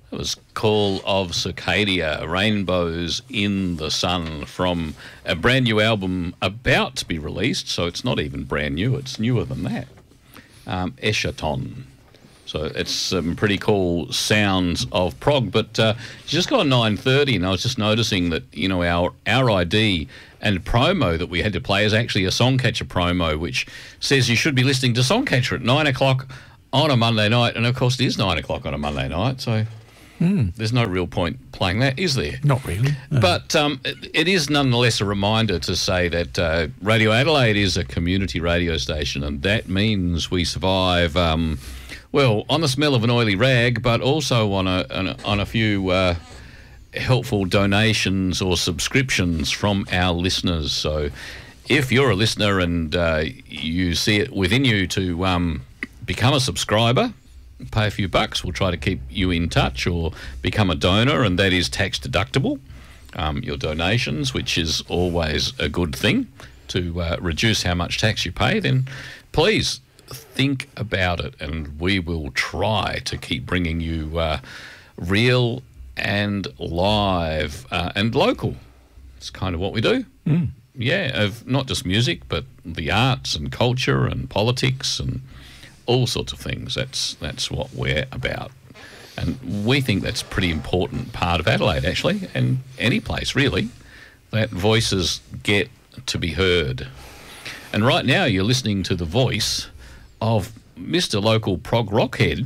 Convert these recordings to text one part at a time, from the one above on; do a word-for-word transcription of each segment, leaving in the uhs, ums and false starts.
It was Call of Circadia, Rainbows in the Sun, from a brand new album about to be released, so it's not even brand new, it's newer than that. Um, Eschaton. So it's some pretty cool sounds of prog, but uh, it's just got nine thirty, and I was just noticing that, you know, our, our I D and promo that we had to play is actually a Songcatcher promo, which says you should be listening to Songcatcher at nine o'clock on a Monday night, and of course it is nine o'clock on a Monday night, so... Mm. There's no real point playing that, is there? Not really. No. But um, it, it is nonetheless a reminder to say that uh, Radio Adelaide is a community radio station, and that means we survive, um, well, on the smell of an oily rag, but also on a on a, on a few uh, helpful donations or subscriptions from our listeners. So if you're a listener and uh, you see it within you to um, become a subscriber, pay a few bucks, we'll try to keep you in touch, or become a donor, and that is tax deductible. Um, your donations, which is always a good thing to uh, reduce how much tax you pay, then please think about it, and we will try to keep bringing you uh, real and live uh, and local. It's kind of what we do. Mm. Yeah, of not just music, but the arts and culture and politics and all sorts of things. That's that's what we're about. And we think that's a pretty important part of Adelaide, actually, and any place, really, that voices get to be heard. And right now you're listening to the voice of Mister Local Prog Rockhead,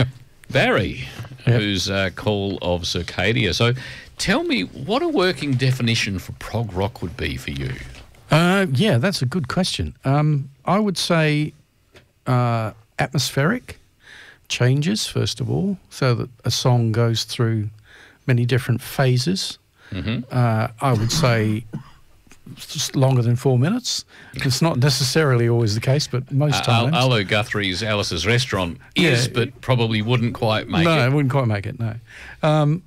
Barry, yep. who's uh, Call of Circadia. So tell me, what a working definition for prog rock would be for you? Uh, yeah, that's a good question. Um, I would say... Uh, atmospheric changes, first of all, so that a song goes through many different phases. Mm-hmm. Uh, I would say just longer than four minutes. It's not necessarily always the case, but most uh, times. Arlo Guthrie's Alice's Restaurant is, yeah, but probably wouldn't quite make no, it. No, it wouldn't quite make it, no. Um,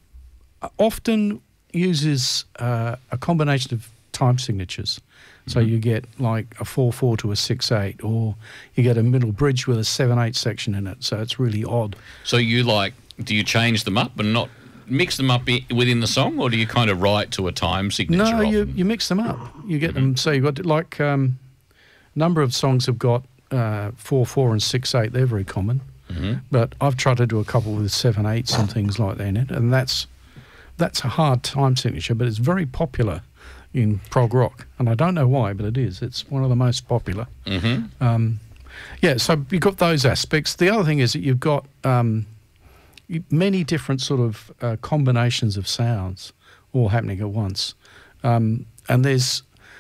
often uses uh, a combination of time signatures. So mm-hmm. you get like a four four to a six eight, or you get a middle bridge with a seven eight section in it. So it's really odd. So you like, do you change them up and not mix them up within the song, or do you kind of write to a time signature? No, you, often? you mix them up. You get mm-hmm. them. So you've got like um, a number of songs have got uh, four four and six eight. They're very common. Mm-hmm. But I've tried to do a couple with seven eights and things like that in it, and that's that's a hard time signature, but it's very popular in prog rock, and I don't know why, but it is. It's one of the most popular. Mm-hmm. Um, yeah, so you've got those aspects. The other thing is that you've got um, many different sort of uh, combinations of sounds all happening at once. Um, and there's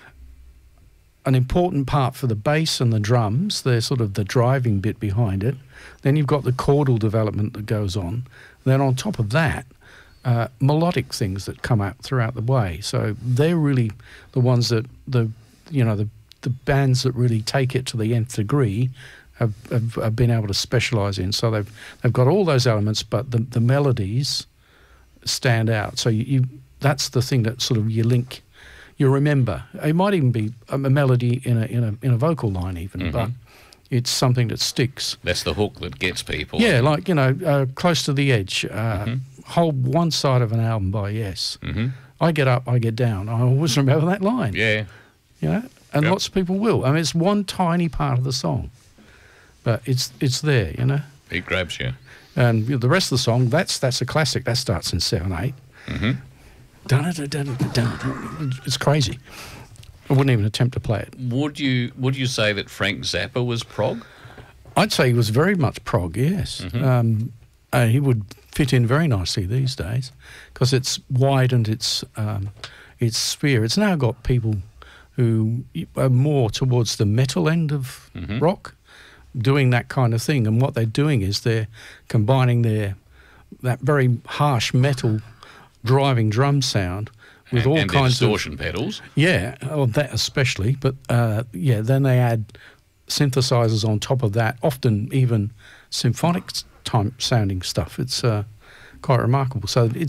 an important part for the bass and the drums. They're sort of the driving bit behind it. Then you've got the chordal development that goes on. Then on top of that, Uh, melodic things that come out throughout the way. So they're really the ones that the you know the the bands that really take it to the nth degree have, have, have been able to specialise in. So they've they've got all those elements, but the the melodies stand out. So you, you that's the thing that sort of you link, you remember. It might even be a melody in a in a in a vocal line even, mm-hmm. but it's something that sticks. That's the hook that gets people. Yeah, like you know, uh, Close to the Edge. Uh, mm-hmm. Hold one side of an album by Yes. Mm-hmm. I get up, I get down. I always remember that line. Yeah. You know, and yep. lots of people will. I mean, it's one tiny part of the song, but it's it's there, you know. It grabs you. And you know, the rest of the song, that's that's a classic. That starts in seven eight. Mm-hmm. Dun, dun, dun, dun, dun, dun. It's crazy. I wouldn't even attempt to play it. Would you Would you say that Frank Zappa was prog? I'd say he was very much prog, yes. Mm-hmm. Um, uh, he would fit in very nicely these days because it's widened its um, its sphere. It's now got people who are more towards the metal end of mm-hmm. rock doing that kind of thing, and what they're doing is they're combining their that very harsh metal driving drum sound with and, all and kinds distortion of distortion pedals. Yeah, well, that especially, but uh, yeah, then they add synthesizers on top of that, often even symphonic time sounding stuff. It's uh, quite remarkable. So it's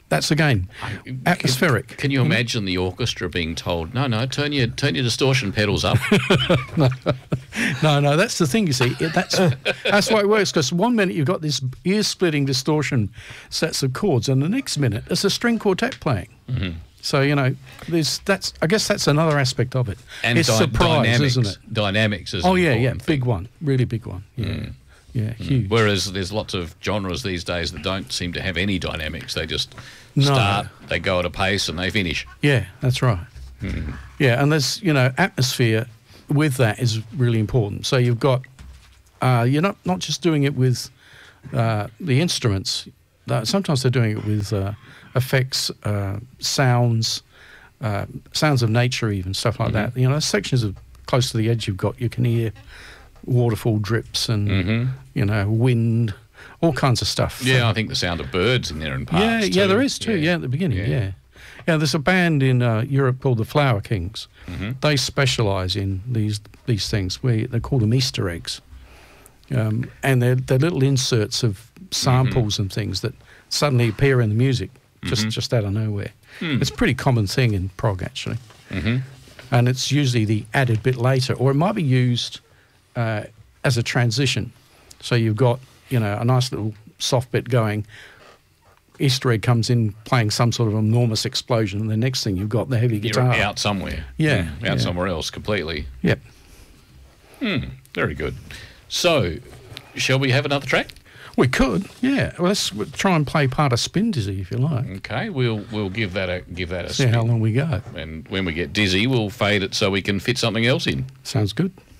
That's again atmospheric. Can, can you imagine the orchestra being told, no, no, turn your turn your distortion pedals up? no, no, no, that's the thing. You see, it, that's that's why it works. Because one minute you've got this ear-splitting distortion sets of chords, and the next minute it's a string quartet playing. Mm-hmm. So you know, there's that's. I guess that's another aspect of it. And it's dy- surprise, dynamics, isn't it? Dynamics is. Oh yeah, yeah, thing. big one, really big one. Yeah. Mm. Yeah, huge. Whereas there's lots of genres these days that don't seem to have any dynamics. They just No. start, they go at a pace, and they finish. Yeah, that's right. Mm. Yeah, and there's, you know, atmosphere with that is really important. So you've got, uh, you're not, not just doing it with uh, the instruments. Uh, sometimes they're doing it with uh, effects, uh, sounds, uh, sounds of nature even, stuff like Mm-hmm. that. You know, sections of close to the edge you've got, you can hear waterfall drips and, Mm-hmm. you know, wind, all kinds of stuff. Yeah, I think the sound of birds in there in parts. Yeah, yeah, too. there is too. Yeah, at the beginning. Yeah. Yeah, yeah. There's a band in uh, Europe called the Flower Kings. Mm-hmm. They specialise in these these things. We they call them Easter eggs, um, and they're they're little inserts of samples Mm-hmm. and things that suddenly appear in the music just Mm-hmm. just out of nowhere. Mm. It's a pretty common thing in prog actually, Mm-hmm. and it's usually the added bit later, or it might be used uh, as a transition. So you've got, you know, a nice little soft bit going. Easter egg comes in playing some sort of enormous explosion, and the next thing you've got the heavy You're guitar. out somewhere. Yeah, Mm, out yeah. somewhere else completely. Yep. Hmm, very good. So, shall we have another track? We could, yeah. Well, let's w- try and play part of Spin Dizzy if you like. Okay, we'll we'll give that a give that a See spin. how long we go. And when we get dizzy, we'll fade it so we can fit something else in. Sounds good.